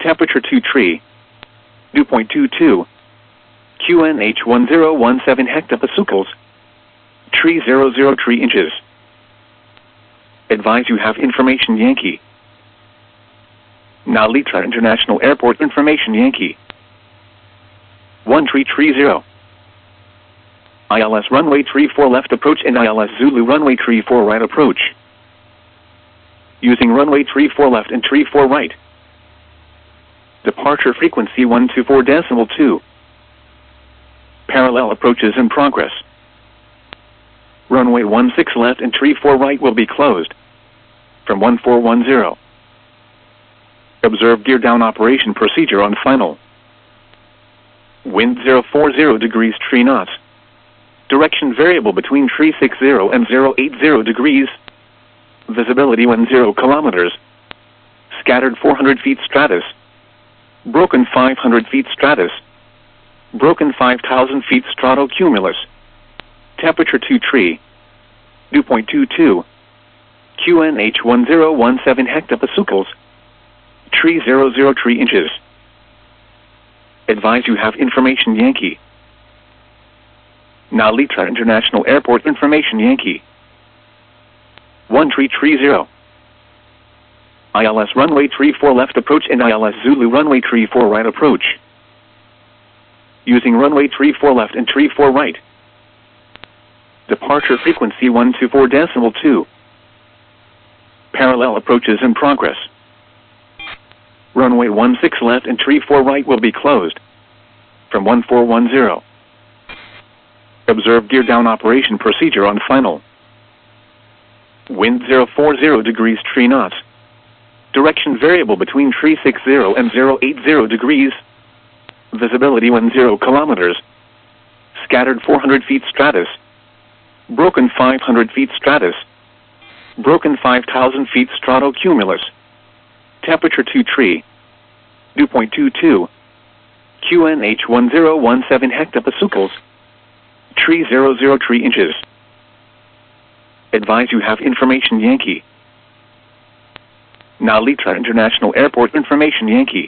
Temperature 2 tree. Dew point 22. QNH 1017 hectopascals. Tree 003 inches. Advise you have information Yankee. Narita International Airport information Yankee. 1330. ILS runway 34 left approach and ILS Zulu runway 34 right approach. Using runway 34 left and 34 right. Departure frequency 124.2. Parallel approaches in progress. Runway 16 left and 34 right will be closed. From 1410. Observe gear down operation procedure on final. Wind 040 degrees 3 knots. Direction variable between 360 and 080 degrees. Visibility 10 kilometers. Scattered 400 feet stratus. Broken 500 feet stratus. Broken 5,000 feet stratocumulus. Temperature 2 tree. Dew point 22. QNH 1017 hectopascals. Tree 003 inches. Advise you have information Yankee. Narita International Airport information Yankee. 1330. ILS runway 34 left approach and ILS Zulu runway 34 right approach. Using runway 34 left and 34 right. Departure frequency 124.2. Parallel approaches in progress. Runway 16 left and 34 right will be closed. From 1410. Observe gear down operation procedure on final. Wind 040 degrees 3 knots. Direction variable between 360 and 080 degrees. Visibility 10 kilometers. Scattered 400 feet stratus. Broken 500 feet stratus. Broken 5,000 feet stratocumulus. Temperature 2 tree. Dew point 22. QNH 1017 hectopascals. Tree 003 inches. Advise you have information Yankee. Narita International Airport information Yankee.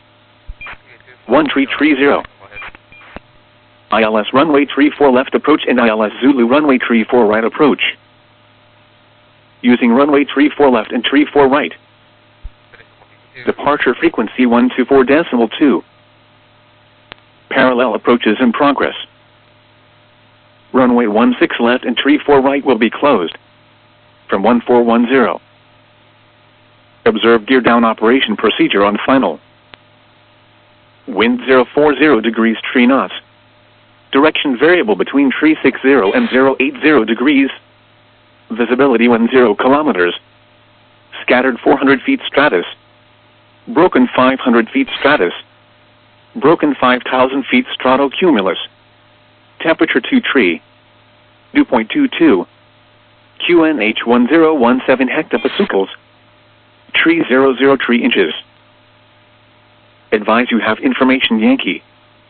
1330. ILS runway 34 left approach and ILS Zulu runway 34 right approach. Using runway 34 left and 34 right. Departure frequency 124.2. Parallel approaches in progress. Runway 16 left and 34 right will be closed. From 1410. Observe gear down operation procedure on final. Wind 040 degrees 3 knots. Direction variable between 360 and 080 degrees. Visibility 10 kilometers. Scattered 400 feet stratus. Broken 500 feet stratus. Broken 5,000 feet stratocumulus. Temperature 2 tree. Dew point 22. QNH 1017 hectopascals. Tree 003 inches. Advise you have information Yankee.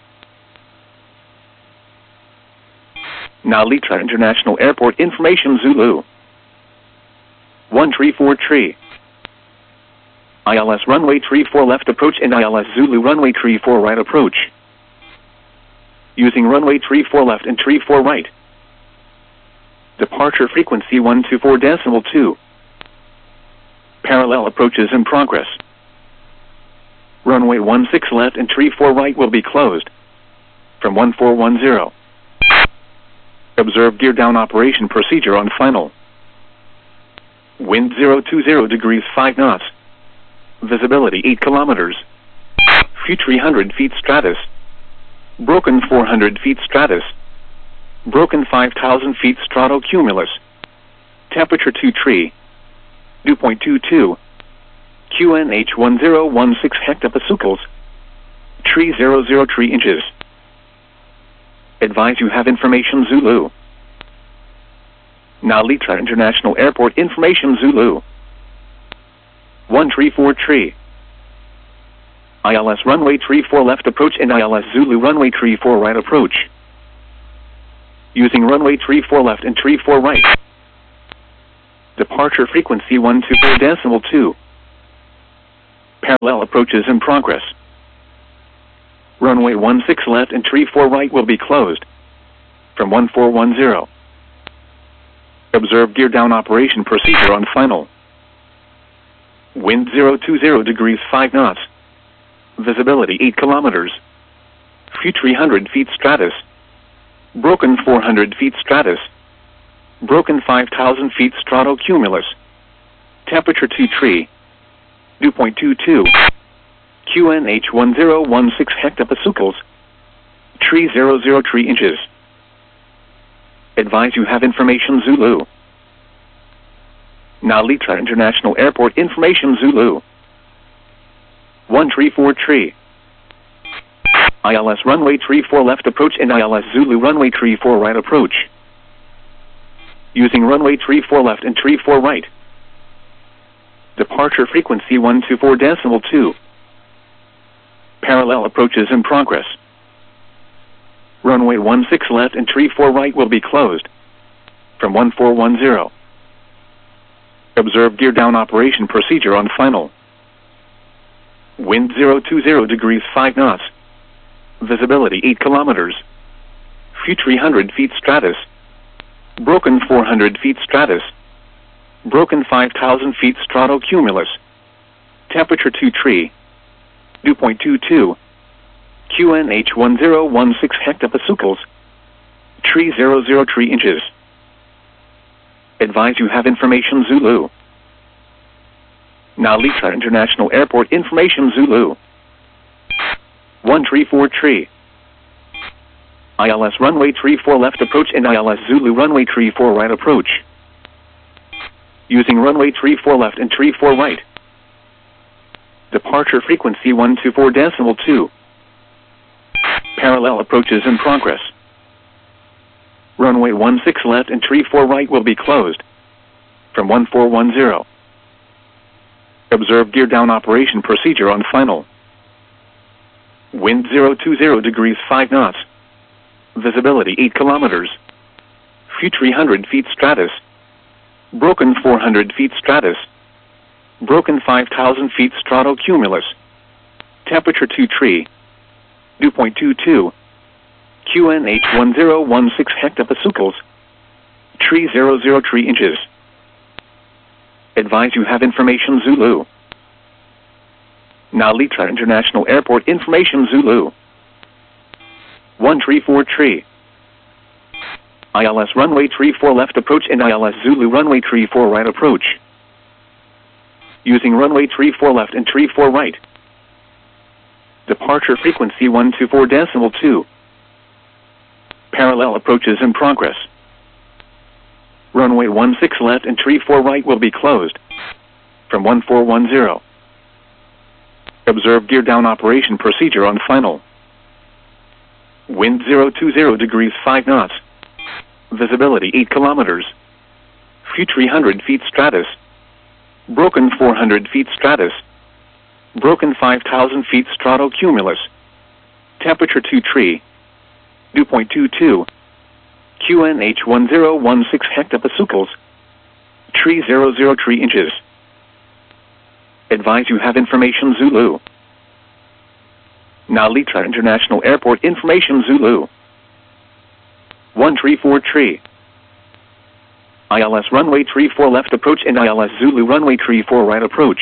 Narita International Airport information Zulu. 134 tree. ILS runway 34 left approach and ILS Zulu runway 34 right approach. Using runway 34 left and 34 right. Departure frequency 124.2. Parallel approaches in progress. Runway 16 left and 34 right will be closed. From 1410. Observe gear down operation procedure on final. Wind 020 degrees 5 knots. Visibility 8 kilometers. Few 300 feet stratus. Broken 400 feet stratus. Broken 5,000 feet stratocumulus. Temperature 2 tree. Dew point 22. QNH 1016 hectopascals. Tree 003 inches. Advise you have information Zulu. Narita International Airport information Zulu. 134 tree. ILS runway 34 left approach and ILS Zulu runway 34 right approach. Using runway 34 left and 34 right. Departure frequency 124.2. Parallel approaches in progress. Runway 16 left and tree 4 right will be closed. From 1410. Observe gear down operation procedure on final. Wind 020 degrees 5 knots. Visibility 8 kilometers. Few 300 feet stratus. Broken 400 feet stratus. Broken 5,000 feet stratocumulus. Temperature 2 tree. Dew point 22. QNH 1016 hectopascals. Tree 003 inches. Advise you have information Zulu. Nalita International Airport information Zulu. 134 tree. ILS runway 34 left approach and ILS Zulu runway 34 right approach. Using runway 34 left and 34 right. Departure frequency 124.2. Parallel approaches in progress. Runway 16 left and 34 right will be closed. From 1410. Observe gear down operation procedure on final. Wind 020 degrees 5 knots. Visibility 8 kilometers. Few 300 feet stratus. Broken 400 feet stratus. Broken 5,000 feet stratocumulus. Temperature 2 tree. Dew point 22. QNH 1016 hectopascals. Tree 003 inches. Advise you have information Zulu. Nalita International Airport information Zulu. 134 tree. ILS runway 34 left approach and ILS Zulu runway 34 right approach. Using runway 34 left and 34 right. Departure frequency 124.2. Parallel approaches in progress. Runway 16 left and 34 right will be closed. From 1410. Observe gear down operation procedure on final. Wind 020 degrees 5 knots. Visibility 8 kilometers. Few 300 feet stratus. Broken 400 feet stratus. Broken 5,000 feet stratocumulus. Temperature 2 tree. Dew point 22. QNH 1016 hectopascals. Tree 003 inches. Advise you have information Zulu. Nalita International Airport information Zulu. 134 tree. ILS runway 34 left approach and ILS Zulu runway 34 right approach. Using runway 34 left and 34 right. Departure frequency 124.2. Parallel approaches in progress. Runway 16 left and 34 right will be closed. From 1410. Observe gear down operation procedure on final. Wind 020 degrees 5 knots. Visibility 8 kilometers. Few 300 feet stratus. Broken 400 feet stratus. Broken 5,000 feet stratocumulus. Temperature 2 tree. Dew point 22. QNH 1016 hectopascals. Tree 003 inches. Advise you have information Zulu. Nalita International Airport information Zulu. 134 tree. ILS runway 34 left approach and ILS Zulu runway 34 right approach.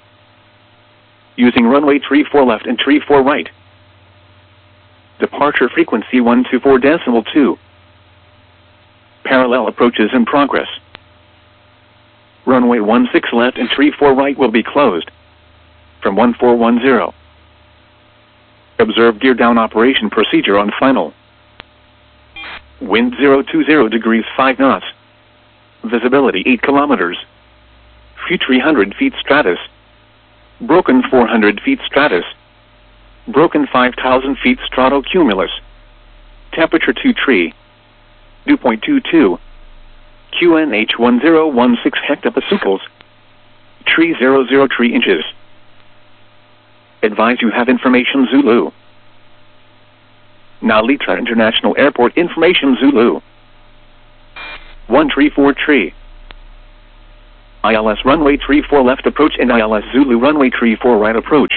Using runway 34 left and 34 right. Departure frequency 124.2. Parallel approaches in progress. Runway 16 left and 34 right will be closed. From 1410. Observe gear down operation procedure on final. Wind 020 degrees 5 knots. Visibility 8 kilometers. Few 300 feet stratus. Broken 400 feet stratus. Broken 5,000 feet stratocumulus. Temperature 2 tree. Dew point 22. QNH 1016 hectopascals. Tree 003 inches. Advise you have information Zulu. Nalita International Airport information Zulu. 134 tree. ILS runway 34 left approach and ILS Zulu runway 34 right approach.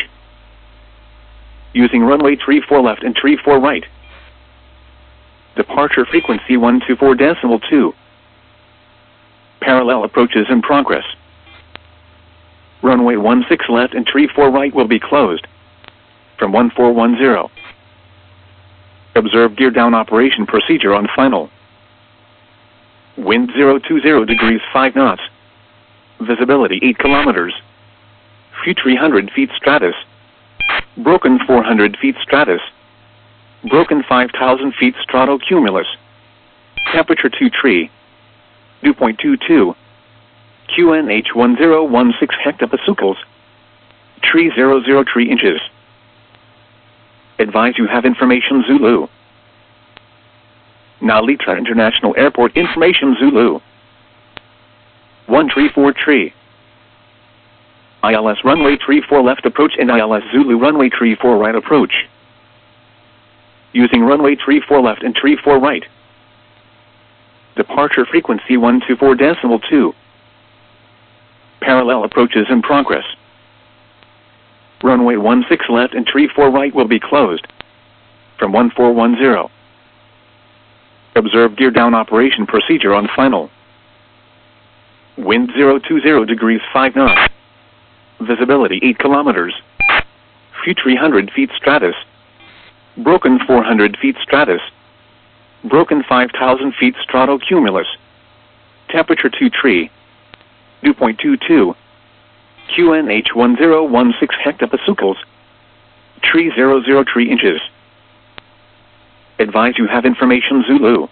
Using runway 34 left and 34 right. Departure frequency 124.2. Parallel approaches in progress. Runway 16 left and 34 right will be closed. From 1410. Observe gear down operation procedure on final. Wind 020 degrees 5 knots. Visibility 8 kilometers. Few 300 feet stratus. Broken 400 feet stratus. Broken 5,000 feet stratocumulus. Temperature 2 tree. Dew point 22. QNH 1016 hectopascals. Tree 003 inches. Advise you have information Zulu. Nalita International Airport information Zulu. 134 tree. ILS runway 34 left approach and ILS Zulu runway 34 right approach. Using runway 34 left and 34 right. Departure frequency 124.2. Parallel approaches in progress. Runway 16 left and 34 right will be closed. From 1410. Observe gear down operation procedure on final. Wind 020 degrees 5 knots. Visibility 8 kilometers. Few 300 feet stratus. Broken 400 feet stratus. Broken 5,000 feet stratocumulus. Temperature 2 tree. Dew point 22. QNH 1016 hectopascals. Tree 003 inches. Advise you have information Zulu.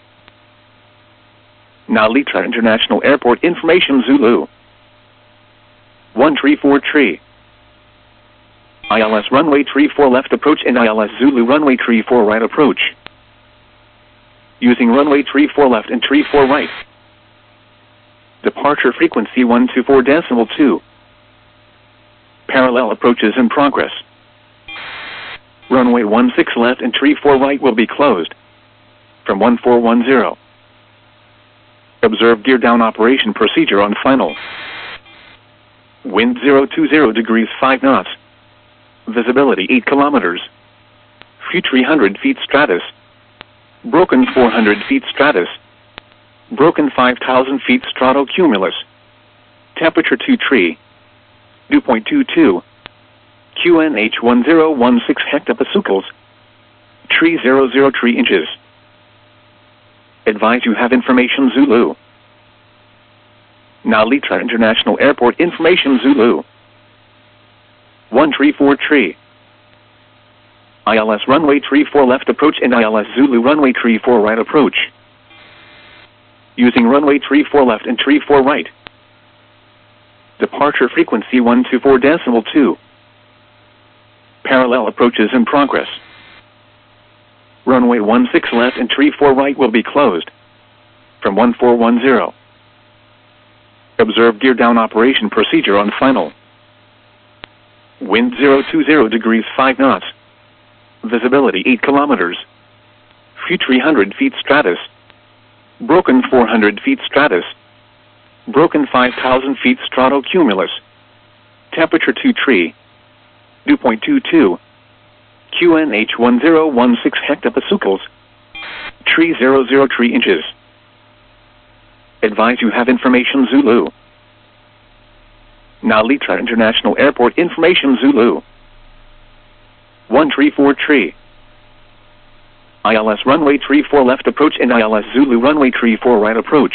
Nalita International Airport information Zulu. 134 tree. ILS runway 34 left approach and ILS Zulu runway 34 right approach. Using runway 34 left and 34 right. Departure frequency 124.2. Parallel approaches in progress. Runway 16 left and 34 right will be closed. From 1410. Observe gear down operation procedure on final. Wind 020 degrees 5 knots. Visibility 8 kilometers. Few 300 feet stratus. Broken 400 feet stratus. Broken 5,000 feet stratocumulus. Temperature 2 tree. Dew point 22. QNH 1016 hectopascals. Tree 003 inches. Advise you have information Zulu. Nalita International Airport information Zulu. 134 tree. ILS runway 34 left approach and ILS Zulu runway 34 right approach. Using runway 34 left and 34 right. Departure frequency 124.2. Parallel approaches in progress. Runway 16 left and 34 right will be closed. From 1410. Observe gear down operation procedure on final. Wind 020 degrees 5 knots. Visibility 8 kilometers. Few 300 feet stratus. Broken 400 feet stratus. Broken 5,000 feet stratocumulus. Temperature 2 tree. Dew point 22. QNH 1016 hectopascals. Tree 003 inches. Advise you have information Zulu. Nalita International Airport information Zulu. 134 tree. ILS runway 34 left approach and ILS Zulu runway 34 right approach.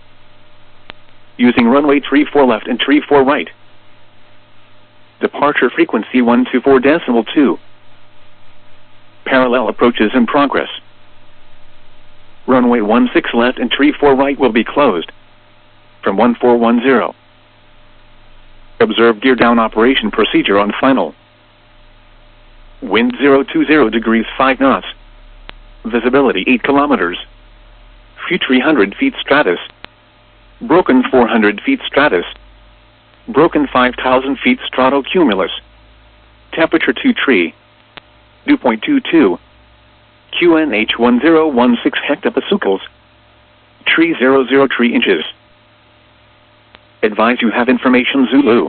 Using runway 34 left and 34 right. Departure frequency 124.2. Parallel approaches in progress. Runway 16 left and 34 right will be closed. From 1410. Observe gear down operation procedure on final. Wind 020 degrees 5 knots. Visibility 8 kilometers. Few 300 feet stratus. Broken 400 feet stratus. Broken 5,000 feet stratocumulus. Temperature 2 tree. Dew point 22. QNH 1016 hectopascals. Tree 003 inches. Advise you have information Zulu.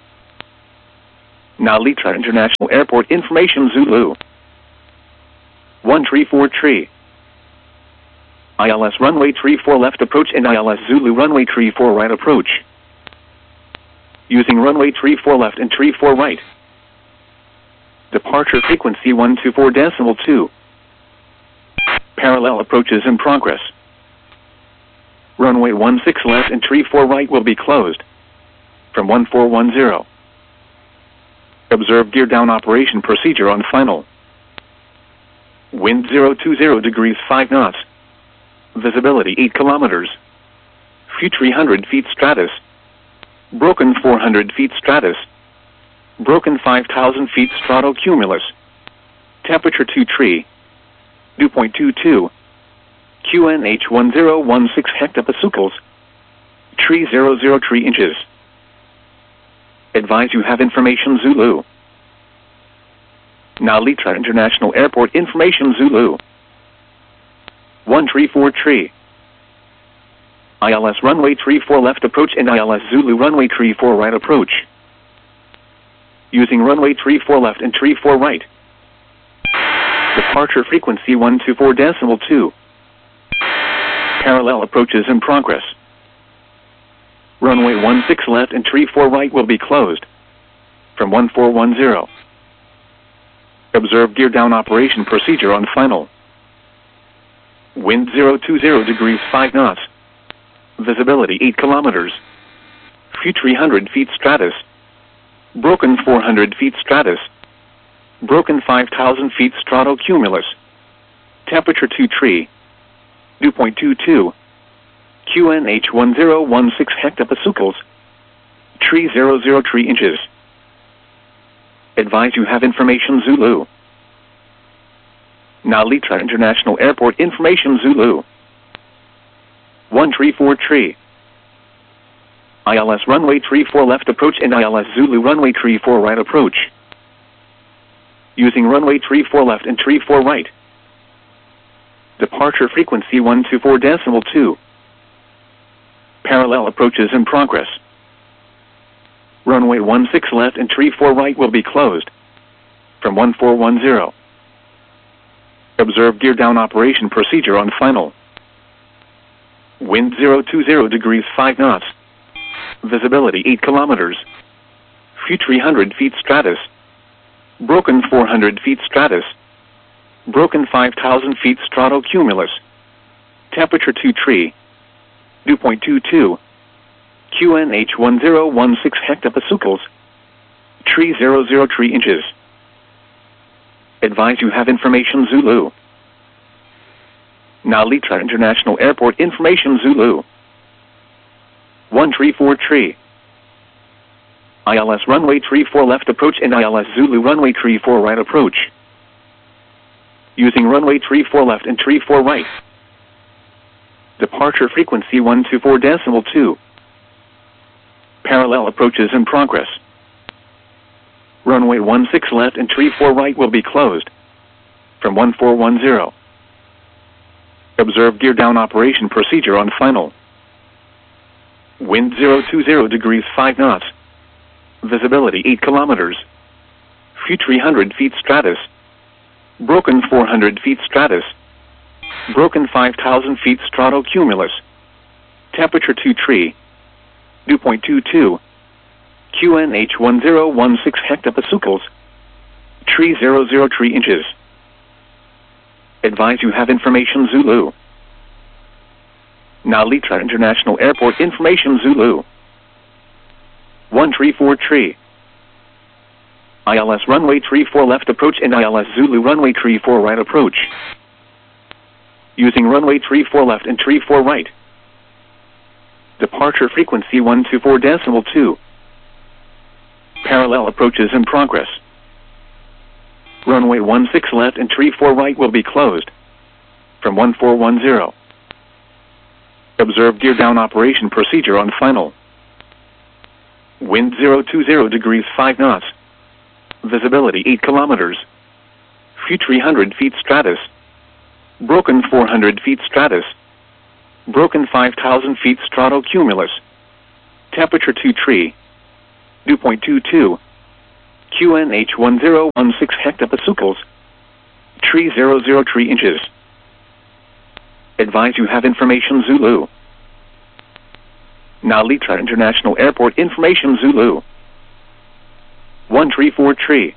Nalitra International Airport information Zulu. 134 tree. ILS runway 34 left approach and ILS Zulu runway 34 right approach. Using runway 34 left and 34 right. Departure frequency 124.2. Parallel approaches in progress. Runway 16 left and 34 right will be closed. From 1410. Observe gear down operation procedure on final. Wind 020 degrees 5 knots. Visibility 8 kilometers. Few 300 feet stratus. Broken 400 feet stratus. Broken 5,000 feet stratocumulus. Temperature 2 tree. Dew point 22. QNH 1016 hectopascals. Tree 003 inches. Advise you have information Zulu. Nalitra International Airport information Zulu. 134 tree. ILS runway 34 left approach and ILS Zulu runway 34 right approach. Using runway 34 left and 34 right. Departure frequency 124.2. Parallel approaches in progress. Runway 16 left and 34 right will be closed. From 1410. Observe gear down operation procedure on final. Wind 020 degrees 5 knots. Visibility 8 kilometers. Few 300 feet stratus. Broken 400 feet stratus. Broken 5,000 feet stratocumulus. Temperature 2 tree. Dew point 22. QNH 1016 hectopascals. Tree 003 inches. Advise you have information Zulu. Nalitra International Airport information Zulu. 134 tree. ILS runway 34 left approach and ILS Zulu runway 34 right approach. Using runway 34 left and 34 right. Departure frequency 124.2. Parallel approaches in progress. Runway 16 left and 34 right will be closed. From 1410. Observe gear down operation procedure on final. Wind 020 degrees 5 knots. Visibility 8 kilometers. Few 300 feet stratus. Broken 400 feet stratus. Broken 5,000 feet stratocumulus. Temperature 2 tree. Dew point 22. QNH 1016 hectopascals. Tree 003 inches. Advise you have information Zulu. Nalitra International Airport information Zulu. 134 tree. ILS runway 34 left approach and ILS Zulu runway 34 right approach. Using runway 34 left and 34 right. Departure frequency 124.2. Parallel approaches in progress. Runway 16 left and 34 right will be closed. From 1410. Observe gear down operation procedure on final. Wind 020 degrees 5 knots. Visibility 8 kilometers. Few 300 feet stratus. Broken 400 feet stratus. Broken 5,000 feet stratocumulus. Temperature 2 tree. Dew point 22. QNH 1016 hectopascals. Tree 003 inches. Advise you have information Zulu. Nalitra International Airport information Zulu. 134 tree. ILS runway 34 left approach and ILS Zulu runway 34 right approach. Using runway 34 left and 34 right. Departure frequency 124.2. Parallel approaches in progress. Runway 16 left and 34 right will be closed. From 1410. Observe gear down operation procedure on final. Wind 020 degrees 5 knots. Visibility 8 kilometers. Few 300 feet stratus. Broken 400 feet stratus. Broken 5,000 feet stratocumulus. Temperature 2 tree. Dew point 22. QNH 1016 hectopascals. Tree 003 inches. Advise you have information Zulu. Nalitra International Airport information Zulu. 134 tree.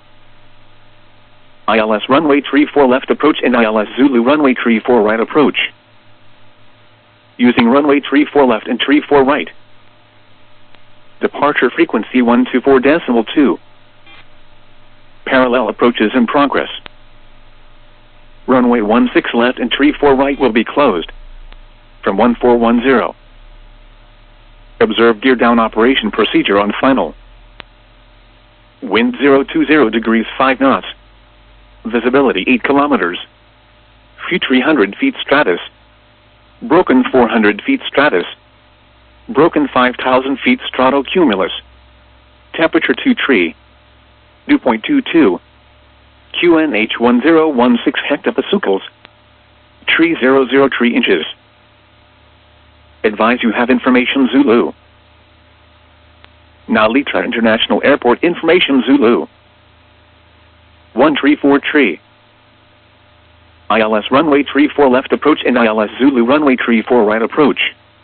ILS runway 34 left approach and ILS Zulu runway 34 right approach. Using runway 34 left and 34 right. Departure frequency 124.2. Parallel approaches in progress. Runway 16 left and 34 right will be closed. From 1410. Observe gear down operation procedure on final. Wind 020 degrees 5 knots. Visibility 8 kilometers. Few 300 feet stratus. Broken 400 feet stratus. Broken 5,000 feet stratocumulus. Temperature 2 tree. Dew point 22. QNH 1016 hectopascals. Tree 003 inches. Advise you have information Zulu. Nalitra International Airport information Zulu. 134 tree. ILS runway 34 left approach and ILS Zulu runway 34 right approach.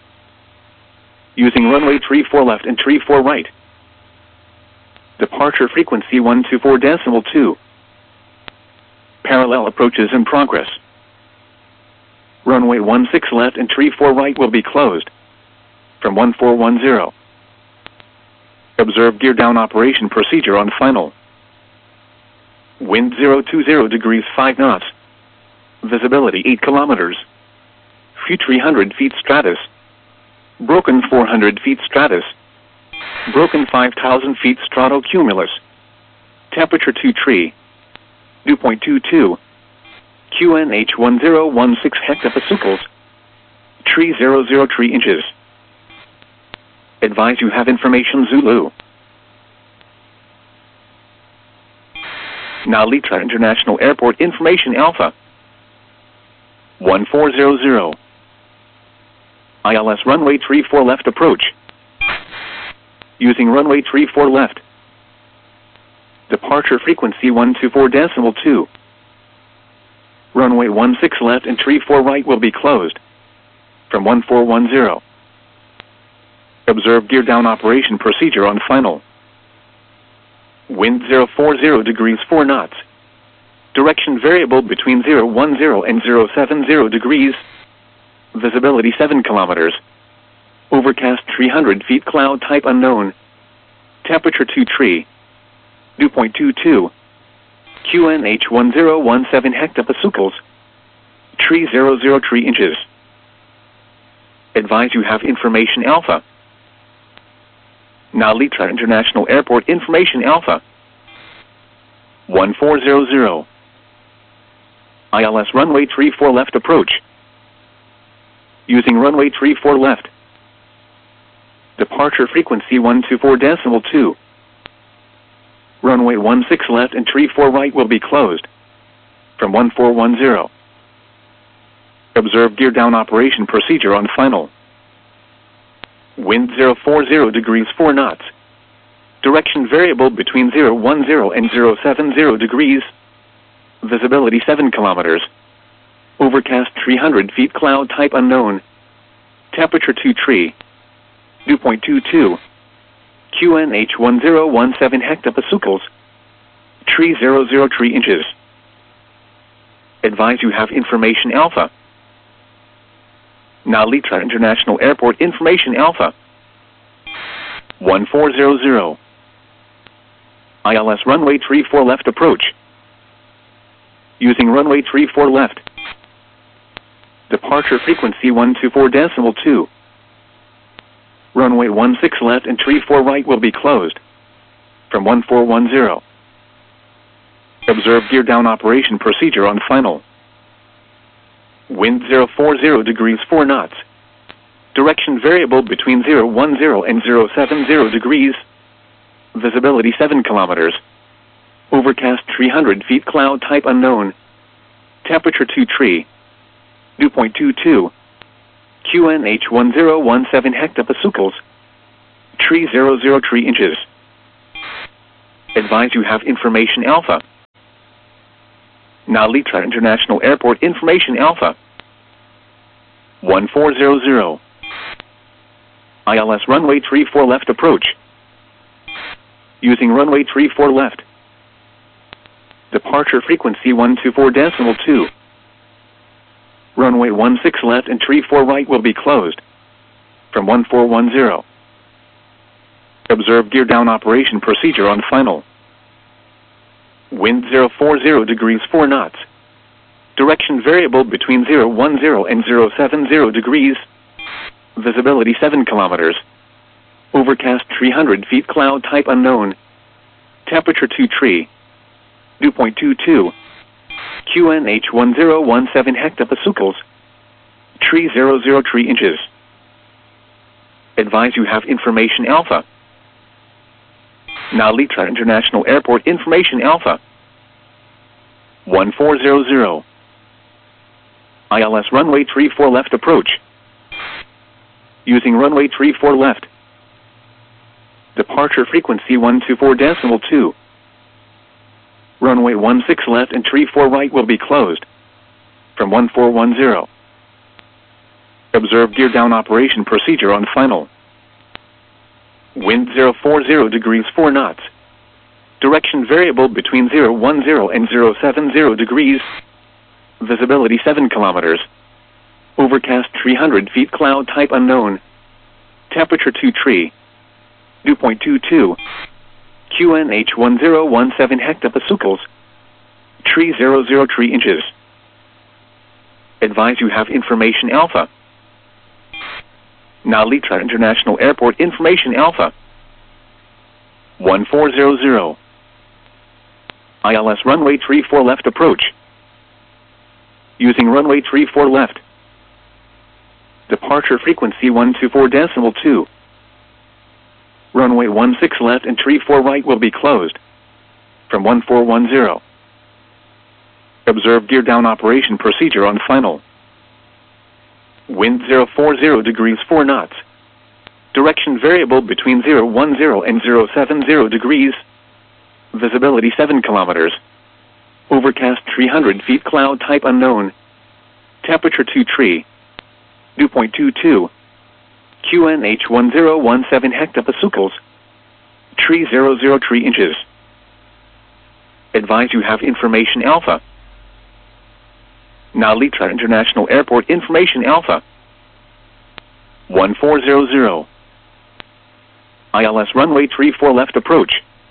Using runway 34 left and 34 right. Departure frequency 124.2. Parallel approaches in progress. Runway 16 left and 34 right will be closed. From 1410. Observe gear down operation procedure on final. Wind 020 degrees 5 knots. Visibility 8 kilometers. Few 300 feet stratus. Broken 400 feet stratus. Broken 5,000 feet stratocumulus. Temperature 2 tree. Dew point 22. QNH 1016 hectopascals. Tree 003 inches. Advise you have information Zulu. Nalitra International Airport information Alpha. 1400. ILS runway 34 left approach. Using runway 34 left. Departure frequency 124.2. Runway 16 left and 34 right will be closed. From 1410. Observe gear down operation procedure on final. Wind 040 degrees 4 knots. Direction variable between 010 and 070 degrees. Visibility 7 kilometers. Overcast 300 feet cloud type unknown. Temperature 2 tree. Dew point 22. QNH 1017 hectopascals. Tree 003 inches. Advise you have information Alpha. Nalitra International Airport information Alpha. 1400. ILS runway 34 left approach. Using runway 34 left. Departure frequency 124.2. Runway 16 left and 34 right will be closed. From 1410. Observe gear down operation procedure on final. Wind 040 degrees 4 knots. Direction variable between 010 and 070 degrees. Visibility 7 kilometers. Overcast 300 feet cloud type unknown. Temperature 2 tree. Dew point 22. QNH 1017 hectopascals. Tree 003 inches. Advise you have information Alpha. Nalitra International Airport information Alpha. 1400. ILS runway 34 left approach. Using runway 34 left. Departure frequency 124.2. Runway 16 left and 34 right will be closed. From 1410. Observe gear down operation procedure on final. Wind 040 degrees 4 knots. Direction variable between 010 and 070 degrees. Visibility 7 kilometers. Overcast 300 feet cloud type unknown. Temperature 2 tree. Dew point 22. QNH 1017 hectopascals. Tree 003 inches. Advise you have information Alpha. Narita International Airport information Alpha. 1400. ILS runway 34 left approach. Using runway 34 left. Departure frequency 124.2. Runway 16 left and 34 right will be closed. From 1410. Observe gear down operation procedure on final. Wind 040 degrees 4 knots. Direction variable between 010 and 070 degrees. Visibility 7 kilometers. Overcast 300 feet, cloud type unknown. Temperature 2 tree. Dew point 22. QNH 1017 hectopascals. Tree 003 inches. Advise you have information Alpha. Narita International Airport information Alpha. 1400. ILS runway 34 left approach. Using runway 34 left. Departure frequency 124.2. Runway 16 left and 34 right will be closed. From 1410. Observe gear down operation procedure on final. Wind 040 degrees 4 knots. Direction variable between 010 and 070 degrees. Visibility 7 kilometers. Overcast 300 feet, cloud type unknown. Temperature 2 tree. Dew point 22. QNH 1017 hectopascals. Tree 003 inches. Advise you have information Alpha. Narita International Airport information Alpha. 1400. ILS runway 34 left approach. Using runway 34 left. Departure frequency 124.2. Runway 16 left and 34 right will be closed. From 1410. Observe gear down operation procedure on final. Wind 040 degrees 4 knots. Direction variable between 010 and 070 degrees. Visibility 7 kilometers. Overcast 300 feet, cloud type unknown. Temperature 2 tree. Dew point 22. QNH 1017 hectopascals. Tree 003 inches. Advise you have information Alpha. Narita International Airport information Alpha. 1400. ILS runway 34 left approach.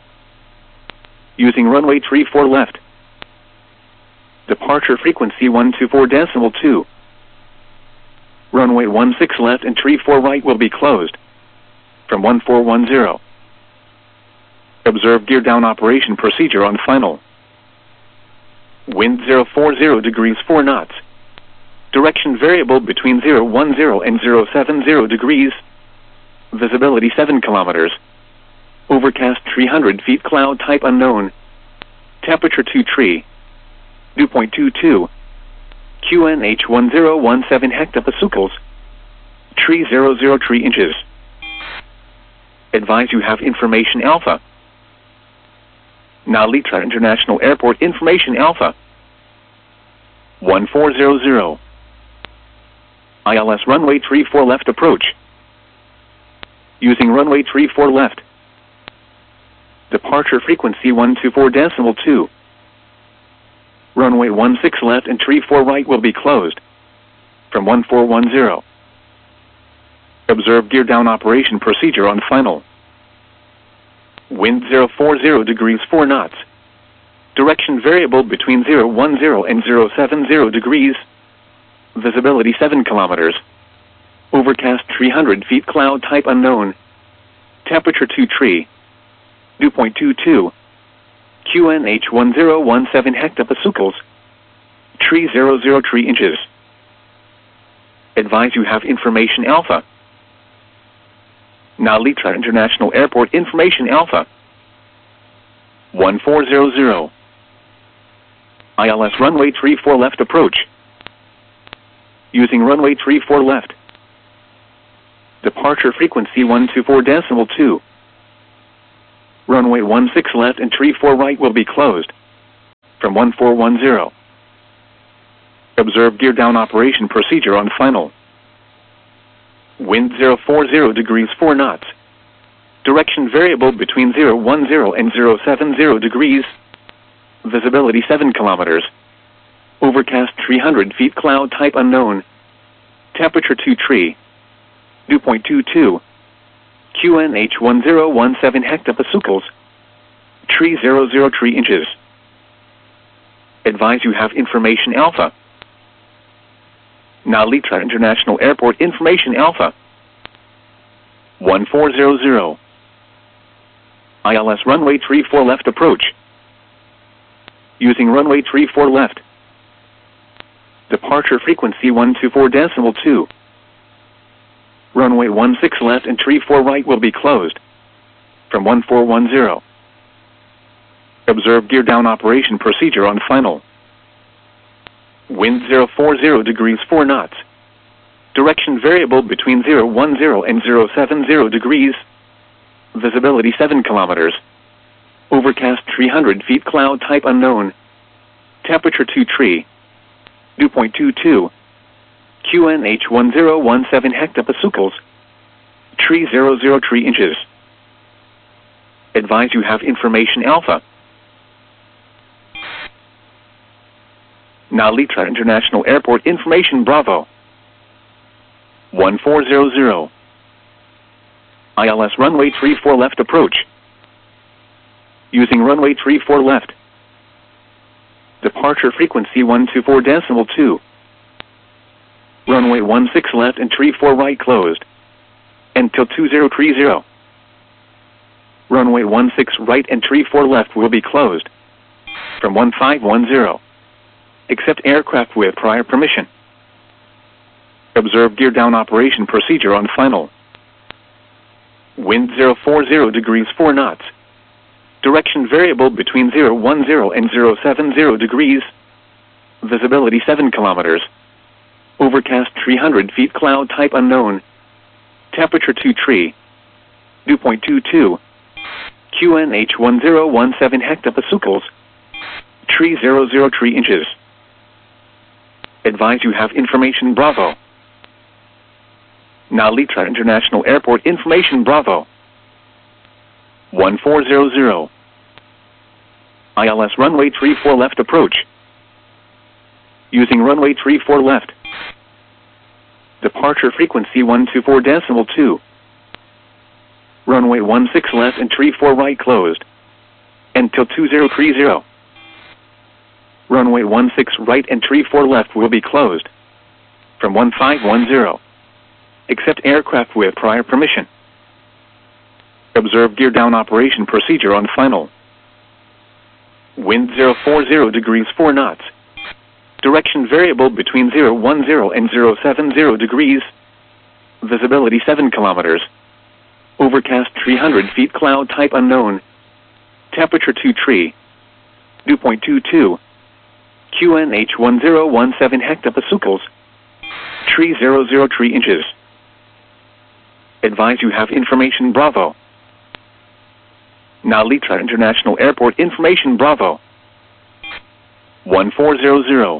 Using runway 34 left. Departure frequency 124.2. Runway 16 left and 34 right will be closed. From 1410. Observe gear down operation procedure on final. Wind 040 degrees 4 knots. Direction variable between 010 and 070 degrees. Visibility 7 kilometers. Overcast 300 feet, cloud type unknown. Temperature 2 tree. Dew point 22. QNH 1017 hectopascals. Tree 003 inches. Advise you have information Alpha. Narita International Airport information Alpha. 1400. ILS runway 34 left approach. Using runway 34 left. Departure frequency 124.2. Runway 16 left and 34 right will be closed. From 1410. Observe gear down operation procedure on final. Wind 040 degrees 4 knots. Direction variable between 010 and 070 degrees. Visibility 7 kilometers. Overcast 300 feet, cloud type unknown. Temperature 2 tree. Dew point 22. QNH 1017 hectopascals. Tree 003 inches. Advise you have information Alpha. Narita International Airport information Alpha. 1400. ILS runway 34 left approach. Using runway 34 left. Departure frequency 124.2. Runway 16 left and tree 4 right will be closed. From 1410. Observe gear down operation procedure on final. Wind 040 degrees 4 knots. Direction variable between 010 and 070 degrees. Visibility 7 kilometers. Overcast 300 feet, cloud type unknown. Temperature 2 tree. Dew point 22. QNH 1017 hectopascals. Tree 003 inches. Advise you have information alpha. Narita International Airport information alpha. 1400. ILS runway 34 left approach. Using runway 34 left. Departure frequency 124.2. Runway 16 left and tree 4 right will be closed. From 1410. Observe gear down operation procedure on final. Wind 040 degrees 4 knots. Direction variable between 010 and 070 degrees. Visibility 7 kilometers. Overcast 300 feet, cloud type unknown. Temperature 2 tree. Dew point 22. QNH 1017 hectopascals. Tree 003 inches. Advise you have information alpha. Narita International Airport information Bravo. 1400. ILS runway 34 left approach. Using runway 34 left. Departure frequency 124.2. Runway 16 left and tree 4 right closed. Until 2030. Runway 16 right and tree 4 left will be closed. From 1510. Except aircraft with prior permission. Observe gear down operation procedure on final. Wind 040 degrees 4 knots. Direction variable between 010 and 070 degrees. Visibility 7 kilometers. Overcast 300 feet, cloud type unknown. Temperature 2 tree. Dew point 22. QNH 1017 hectopascals. Tree 003 inches. Advise you have information Bravo. Narita International Airport information Bravo. 1400. ILS runway 34 left approach. Using runway 34 left. Departure frequency 124.2. Runway 16 left and tree 4 right closed. Until 2030. Runway 16 right and tree 4 left will be closed. From 1510. Except aircraft with prior permission. Observe gear down operation procedure on final. Wind 040 degrees 4 knots. Direction variable between 010 and 070 degrees. Visibility 7 kilometers. Overcast 300 feet, cloud type unknown. Temperature 2 tree. Dew point 22. QNH 1017 hectopascals. Tree 003 inches. Advise you have information Bravo. Narita International Airport information Bravo. 1400.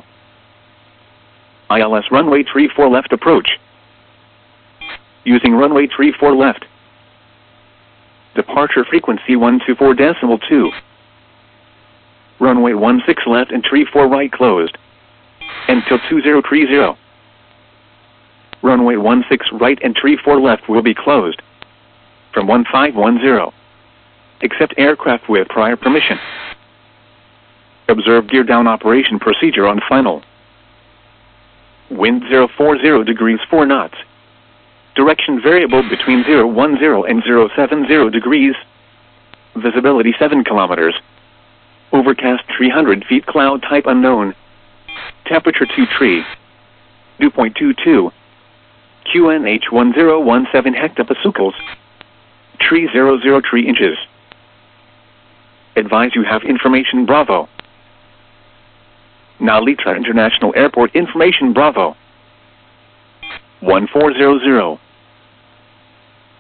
ILS runway 34 left approach. Using runway 34 left. Departure frequency 124.2. Runway 16 left and tree 4 right closed. Until 2030. Runway 16 right and tree 4 left will be closed. From 1510. Except aircraft with prior permission. Observe gear down operation procedure on final. Wind 040 degrees 4 knots. Direction variable between 010 and 070 degrees. Visibility 7 kilometers. Overcast 300 feet, cloud type unknown. Temperature 2 tree. Dew point 22. QNH 1017 hectopascals. Tree 003 inches. Advise you have information Bravo. Narita International Airport information Bravo. 1400.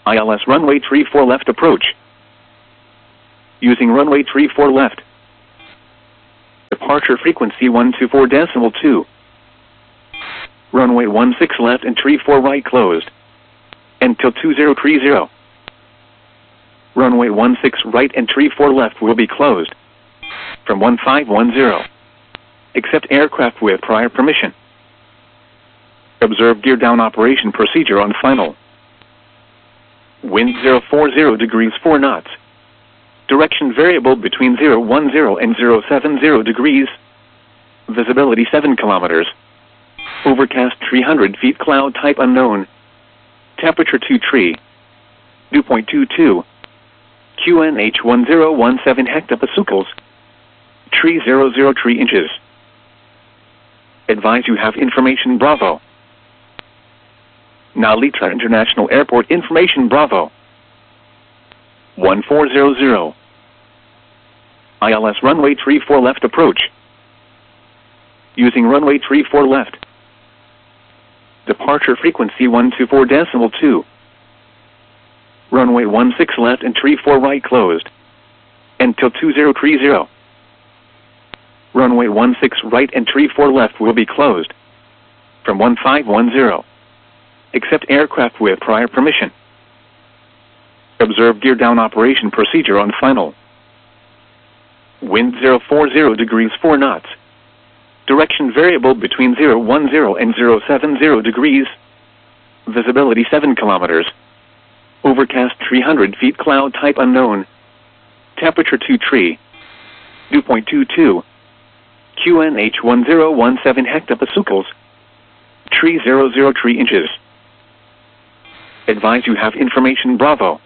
ILS runway 34 left approach. Using runway 34 left. Departure frequency 124.2. Runway 16 left and 34 right closed. Until 2030. Runway 16 right and 34 left will be closed. From 1510. Except aircraft with prior permission. Observe gear down operation procedure on final. Wind 040 degrees 4 knots. Direction variable between 010 and 070 degrees. Visibility 7 kilometers. Overcast 300 feet, cloud type unknown. Temperature 2 tree. Dew point 22. QNH 1017 hectopascals. Tree 003 inches. Advise you have information Bravo. Nalita International Airport information Bravo. 1400. ILS runway 34 left approach. Using runway 34 left. Departure frequency 124.2. Runway 16 left and 34 right closed. Until 2030. Runway 16 right and 34 left will be closed. From 1510. Except aircraft with prior permission. Observe gear down operation procedure on final. Wind 040 degrees 4 knots. Direction variable between 010 and 070 degrees. Visibility 7 kilometers. Overcast 300 feet, cloud type unknown. Temperature 2 tree. Dew point 22. QNH 1017 hectopascals. Tree 003 inches. Advise you have information Bravo.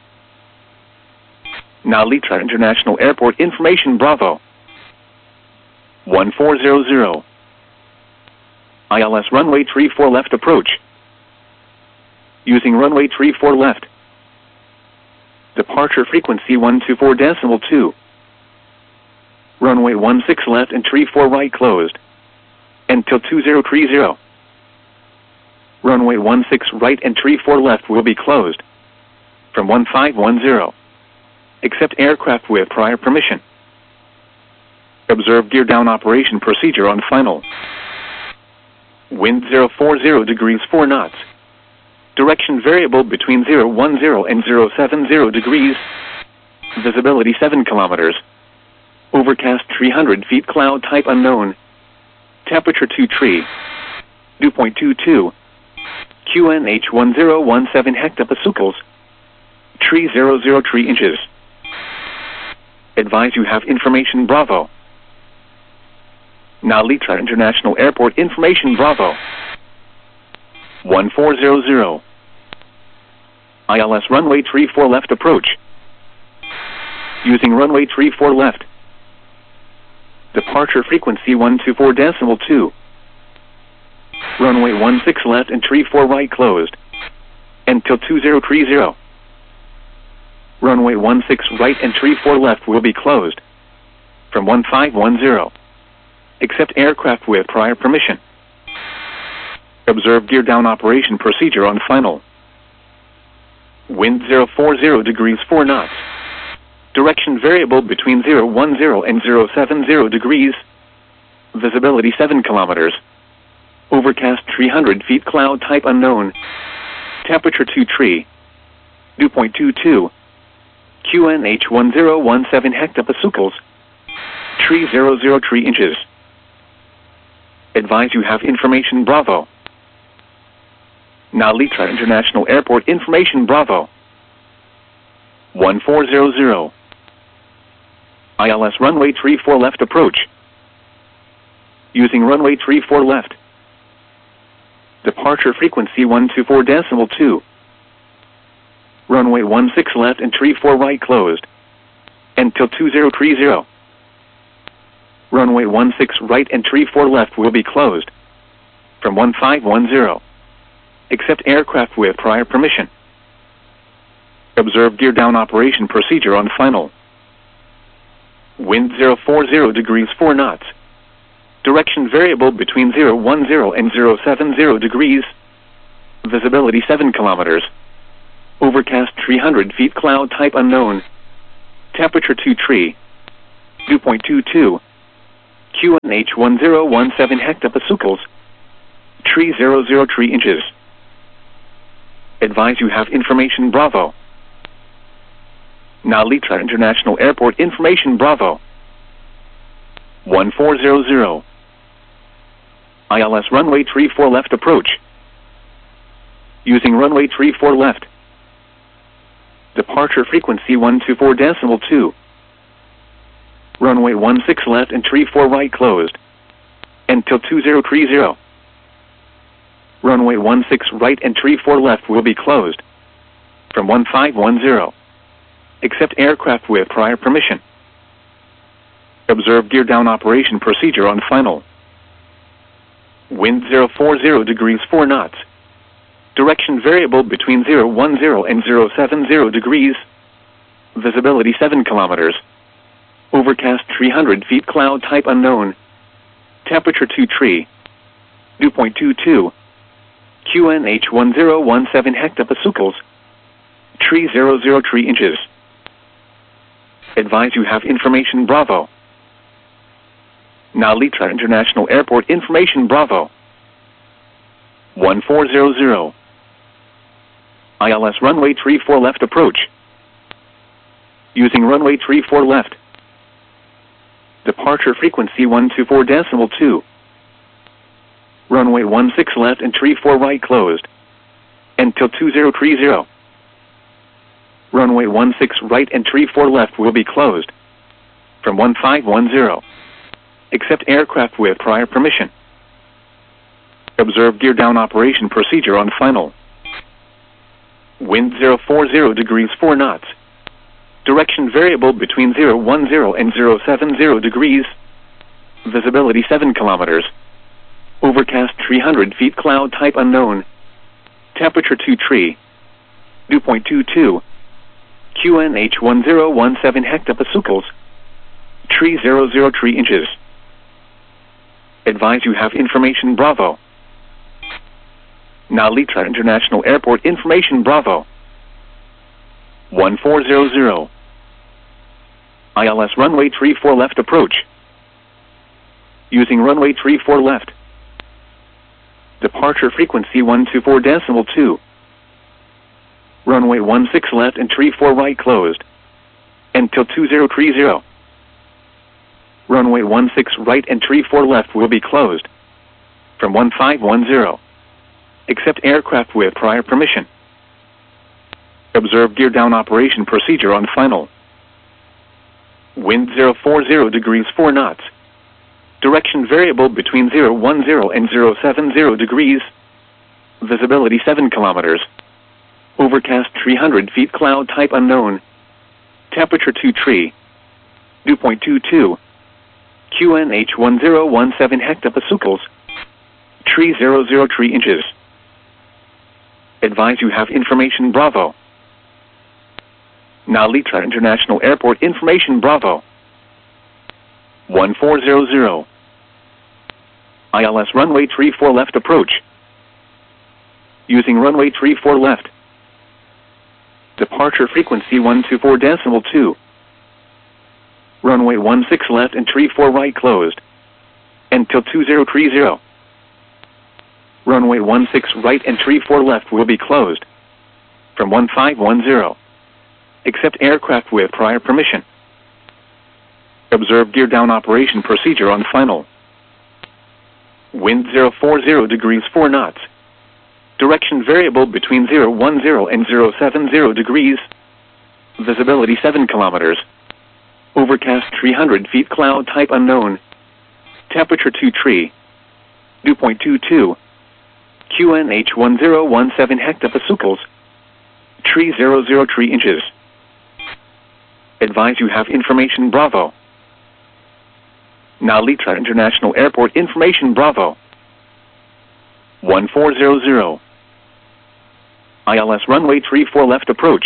Nalita International Airport information Bravo. 1400. ILS runway 34 left approach. Using runway 34 left. Departure frequency 124.2. Runway 16 left and 34 right closed. Until 2030. Runway 16 right and 34 left will be closed. From 1510. Except aircraft with prior permission. Observe gear down operation procedure on final. Wind 040 degrees 4 knots. Direction variable between 010 and 070 degrees. Visibility 7 kilometers. Overcast 300 feet, cloud type unknown. Temperature 2 tree. Dew point 22. QNH 1017 hectopascals. Tree 003 inches. Advise you have information Bravo. Nalita International Airport information Bravo. 1400. ILS runway 34 left approach. Using runway 34 left. Departure frequency 124.2. Runway 16 left and 34 right closed. Until 2030. Runway 16 right and 34 left will be closed. From 1510. Except aircraft with prior permission. Observe gear down operation procedure on final. Wind 040 degrees 4 knots. Direction variable between 010 and 070 degrees. Visibility 7 kilometers. Overcast 300 feet, cloud type unknown. Temperature 2 tree. Dew point 22. QNH 1017 hectopascals. Tree 003 inches. Advise you have information Bravo. Nalita International Airport information Bravo. 1400. ILS runway 34 left approach. Using runway 34 left. Departure frequency 124.2. Runway 16 left and 34 right closed. Until 2030. Runway 16 right and 34 left will be closed. From 1510. Except aircraft with prior permission. Observe gear down operation procedure on final. Wind 040 degrees 4 knots. Direction variable between 010 and 070 degrees. Visibility 7 kilometers. Overcast 300 feet, cloud type unknown. Temperature 2 tree. Dew point 22. QNH 1017 hectopascals. Tree 003 inches. Advise you have information Bravo. Nalita International Airport information Bravo. 1400. ILS runway 34 left approach. Using runway 34 left. Departure frequency 124.2. Runway 16 left and 34 right closed. Until 2030. Runway 16 right and 34 left will be closed. From 1510. Except aircraft with prior permission. Observe gear down operation procedure on final. Wind 040 degrees 4 knots. Direction variable between 010 and 070 degrees. Visibility 7 kilometers. Overcast 300 feet, cloud type unknown. Temperature 2 tree. Dew point 22. QNH 1017 hectopascals. Tree 003 inches. Advise you have information Bravo. Nalita International Airport information Bravo. 1400. ILS runway 34 left approach. Using runway 34 left. Departure frequency 124.2. Runway 16 left and 34 right closed. Until 2030. Runway 16 right and 34 left will be closed. From 1510. Except aircraft with prior permission. Observe gear down operation procedure on final. Wind 040 degrees 4 knots. Direction variable between 010 and 070 degrees. Visibility 7 kilometers. Overcast 300 feet, cloud type unknown. Temperature 2 tree. Dew point 22. QNH 1017 hectopascals. Tree 003 inches. Advise you have information Bravo. Nalita International Airport information Bravo. 1400. ILS runway 34 left approach. Using runway 34 left. Departure frequency 124.2. Runway 16 left and 34 right closed. Until 2030. Runway 16 right and 34 left will be closed. From 1510. Except aircraft with prior permission. Observe gear down operation procedure on final. Wind 040 degrees 4 knots. Direction variable between 010 and 070 degrees. Visibility 7 kilometers. Overcast 300 feet, cloud type unknown. Temperature 2 tree. Dew point 22. QNH 1017 hectopascals. Tree 003 inches. Advise you have information Bravo. Nalita International Airport information Bravo. 1400. ILS runway 34 left approach. Using runway 34 left. Departure frequency 124.2. Runway 16 left and 34 right closed. Until 2030. Runway 16 right and 34 left will be closed. From 1510. Except aircraft with prior permission. Observe gear down operation procedure on final. Wind 040 degrees 4 knots. Direction variable between 010 and 070 degrees. Visibility 7 kilometers. Overcast 300 feet, cloud type unknown. Temperature 2 tree. Dew point 22. QNH 1017 hectopascals. Tree 003 inches. Advise you have information Bravo. Nalita International Airport information Bravo. 1400. ILS runway 34 left approach.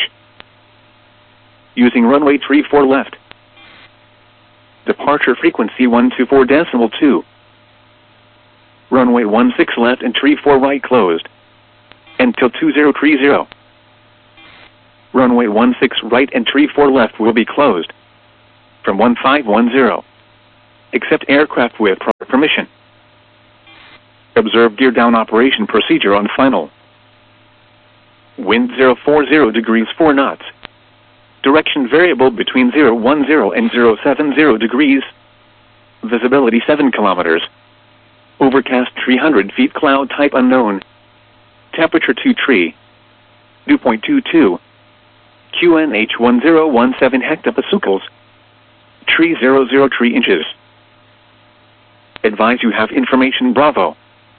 Using runway 34 left. Departure frequency 124.2. Runway 16 left and 34 right closed. Until 2030. Runway 16 right and tree 4 left will be closed. From 1510. Accept aircraft with prior permission. Observe gear down operation procedure on final. Wind 040 degrees 4 knots. Direction variable between 010 and 070 degrees. Visibility 7 kilometers. Overcast 300 feet, cloud type unknown. Temperature 2 tree. Dew point 22. QNH 1017 hectopascals. Tree 003 inches. Advise you have information Bravo.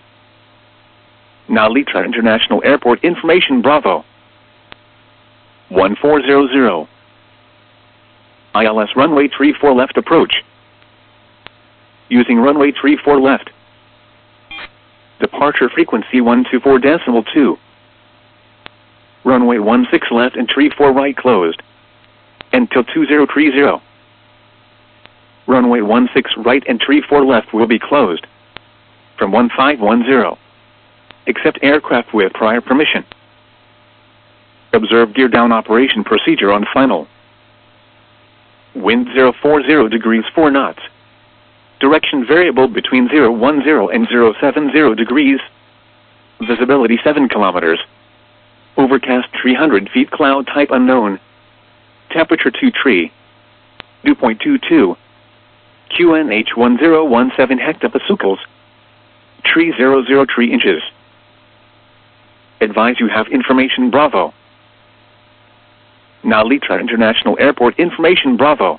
Narita International Airport information Bravo. 1400. ILS runway 34 left approach. Using runway 34 left. Departure frequency 124.2. Runway 16 left and tree 4 right closed. Until 2030. Runway 16 right and tree 4 left will be closed. From 1510. Accept aircraft with prior permission. Observe gear down operation procedure on final. Wind 040 degrees 4 knots. Direction variable between 010 and 070 degrees. Visibility 7 kilometers. Overcast 300 feet, cloud type unknown. Temperature 2 tree. Dew point 22. QNH 1017 hectopascals. Tree 003 inches. Advise you have information Bravo. Narita International Airport information Bravo.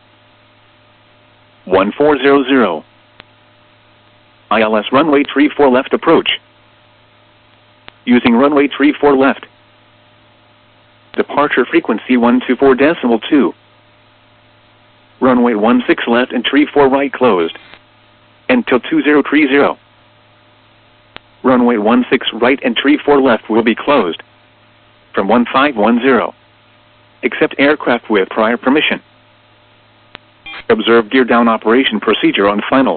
1400. ILS runway 34 left approach. Using runway 34 left. Departure frequency 124.2. Runway 16 left and tree 4 right closed. Until 2030. Runway 16 right and tree 4 left will be closed. From 1510. Accept aircraft with prior permission. Observe gear down operation procedure on final.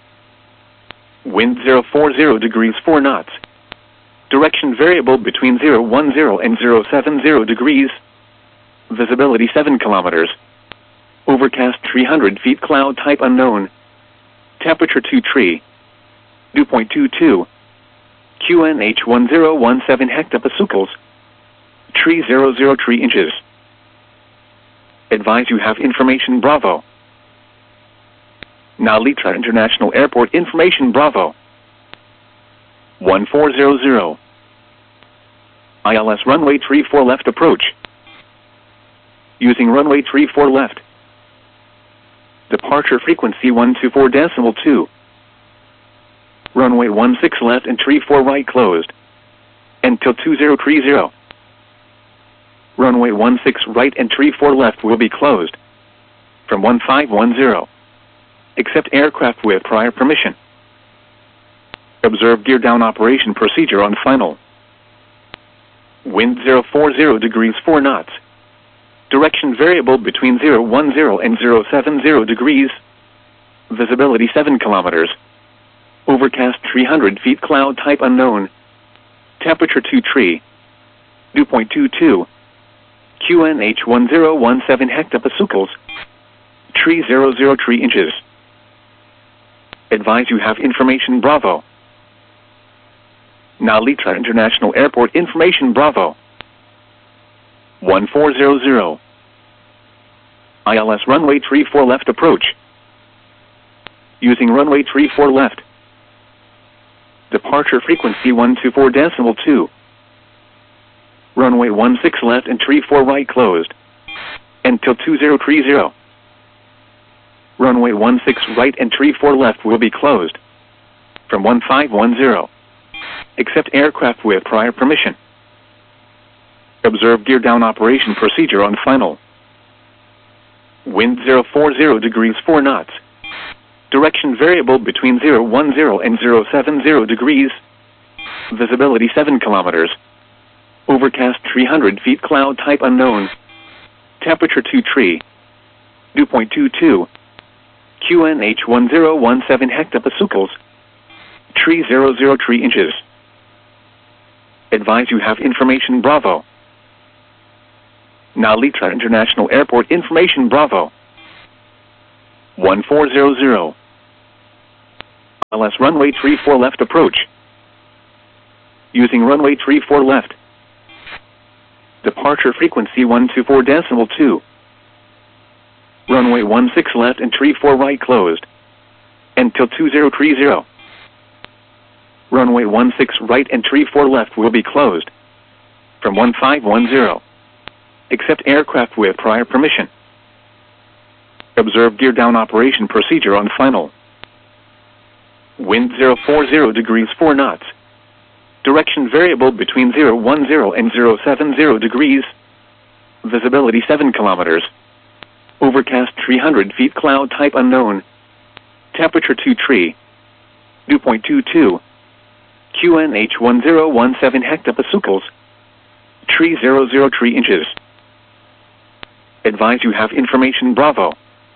Wind 040 degrees 4 knots. Direction variable between 010 and 070 degrees. Visibility 7 kilometers. Overcast 300 feet, cloud type unknown. Temperature 2 tree. Dew point 22. QNH 1017 hectopascals. Tree 003 inches. Advise you have information Bravo. Narita International Airport information Bravo. 1400. ILS runway 34 left approach. Using runway 34 left. Departure frequency 124.2. Runway 16 left and tree 4 right closed. Until 2030. Runway 16 right and tree 4 left will be closed. From 1510. Accept aircraft with prior permission. Observe gear down operation procedure on final. Wind 040 degrees 4 knots. Direction variable between 010 and 070 degrees. Visibility 7 kilometers. Overcast 300 feet, cloud type unknown. Temperature 2 tree. Dew point 22. QNH 1017 hectopascals. Tree 003 inches. Advise you have information Bravo. Narita International Airport information Bravo. 1400. ILS runway 34 left approach. Using runway 34 left. Departure frequency 124.2. Runway 16 left and tree 4 right closed. Until 2030. Runway 16 right and tree 4 left will be closed. From 1510. Accept aircraft with prior permission. Observe gear down operation procedure on final. Wind 040 degrees 4 knots. Direction variable between 010 and 070 degrees. Visibility 7 kilometers. Overcast 300 feet, cloud type unknown. Temperature 2 tree. Dew point 22. QNH 1017 hectopascals. Tree 003 inches. Advise you have information Bravo. Now Litra International Airport information Bravo. 1400. ILS runway 34 left approach. Using runway 34 left. Departure frequency 124.2. Runway 16 left and 34 right closed. Until 2030. Runway 16 right and 34 left will be closed. From 1510. Except aircraft with prior permission. Observe gear down operation procedure on final. Wind 040 degrees 4 knots. Direction variable between 010 and 070 degrees. Visibility 7 kilometers. Overcast 300 feet, cloud type unknown. Temperature 2 tree. Dew point 22. QNH 1017 hectopascals. Tree 003 inches. Advise you have information Bravo.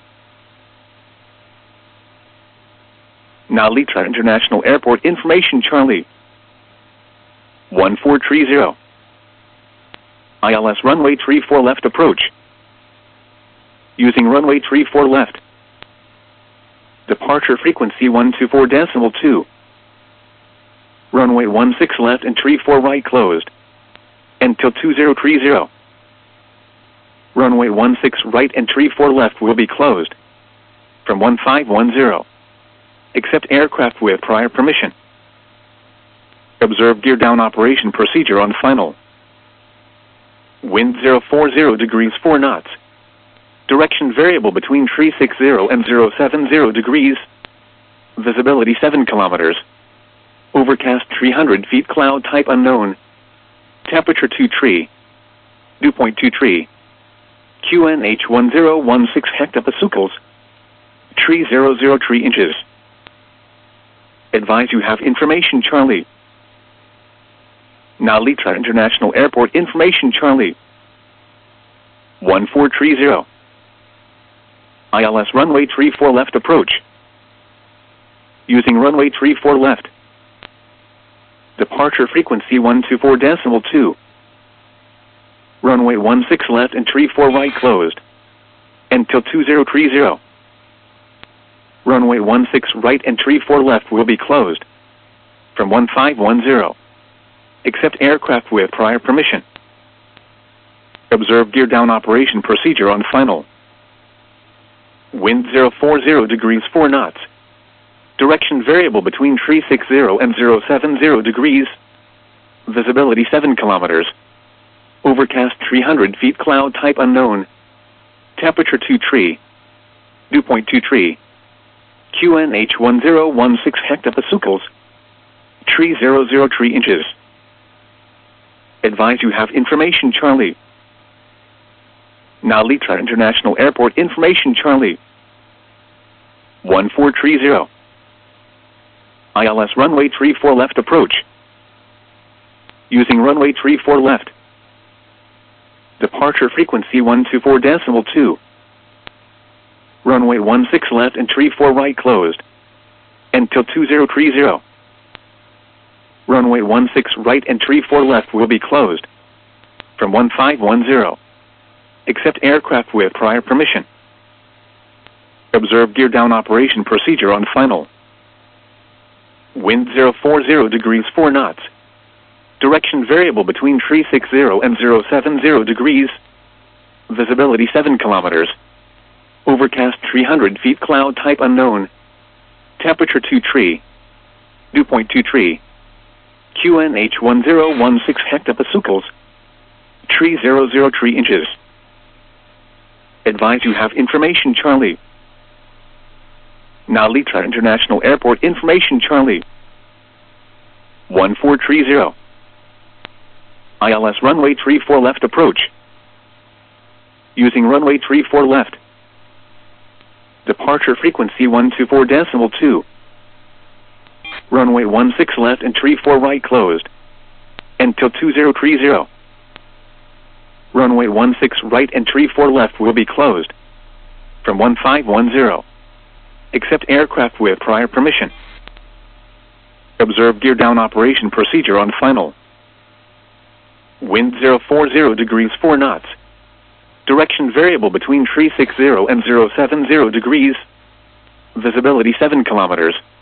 Now Litra International Airport information Charlie. 1430. ILS runway 34 left approach. Using runway 34 left. Departure frequency 124.2. Runway 16 left and 34 right closed. Until 2030. Runway 16 right and 34 left will be closed. From 1510. Except aircraft with prior permission. Observe gear down operation procedure on final. Wind 040 degrees 4 knots. Direction variable between 360 and 070 degrees. Visibility 7 kilometers. Overcast 300 feet, cloud type unknown. Temperature 2 tree. Dew point 2 tree. QNH 1016 hectopascals. Tree 003 inches. Advise you have information Charlie. Now Litra International Airport information Charlie. 1430. ILS runway 34 left approach. Using runway 34 left. Departure frequency 124.2. Runway 16 left and 34 right closed. Until 2030. Runway 16 right and 34 left will be closed. From 1510. Except aircraft with prior permission. Observe gear down operation procedure on final. Wind 040 degrees 4 knots. Direction variable between 360 and 070 degrees. Visibility 7 kilometers. Overcast 300 feet, cloud type unknown. Temperature 2 tree. Dew point 2 tree. QNH 1016 hectopascals. Tree 003 inches. Advise you have information Charlie. Now Litra International Airport information Charlie. 1430. ILS runway 34 left approach. Using runway 34 left. Departure frequency 124.2. Runway 16 left and 34 right closed. Until 2030. Runway 16 right and 34 left will be closed. From 1510. Except aircraft with prior permission. Observe gear down operation procedure on final. Wind 040 degrees 4 knots. Direction variable between 360 and 070 degrees. Visibility 7 kilometers. Overcast 300 feet, cloud type unknown. Temperature 2 tree. Dew point 2 tree. QNH 1016 hectopascals. Tree 003 inches. Advise you have information Charlie. Now Litra International Airport information Charlie. 1430. ILS runway 34 left approach. Using runway 34 left. Departure frequency 124.2. Runway 16 left and 34 right closed. Until 2030. Runway 16 right and 34 left will be closed. From 1510. Except aircraft with prior permission. Observe gear down operation procedure on final. Wind 040 degrees 4 knots. Direction variable between 360 and 070 degrees. Visibility 7 kilometers.